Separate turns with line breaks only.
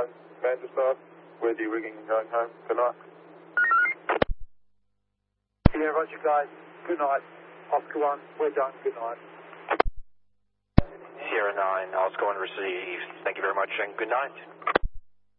9, Manchester, with the rigging going home. Good night.
Yeah, roger guys. Good night. Oscar 1, we're done. Good night.
Sierra 9, Oscar 1 received. Thank you very much and good night.